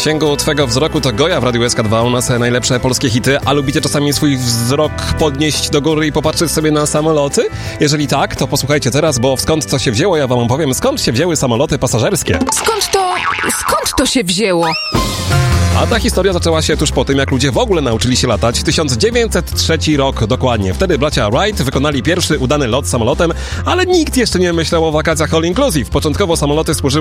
zasięgu twego wzroku to Goja w Radiu SK2, u nas najlepsze polskie hity. A lubicie czasami swój wzrok podnieść do góry i popatrzeć sobie na samoloty? Jeżeli tak, to posłuchajcie teraz, bo skąd to się wzięło, ja wam opowiem, skąd się wzięły samoloty pasażerskie. Skąd to się wzięło? A ta historia zaczęła się tuż po tym, jak ludzie w ogóle nauczyli się latać. 1903 rok dokładnie. Wtedy bracia Wright wykonali pierwszy udany lot samolotem, ale nikt jeszcze nie myślał o wakacjach all inclusive. Początkowo samoloty służyły